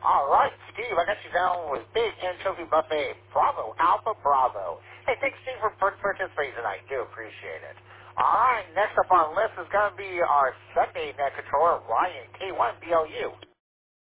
All right, Steve, I got you down with Big Anchovy Buffet. Bravo, Alpha Bravo. Hey, thanks, Steve, for participating tonight. Do appreciate it. All right, next up on the list is going to be our Sunday net controller, Ryan K1BLU.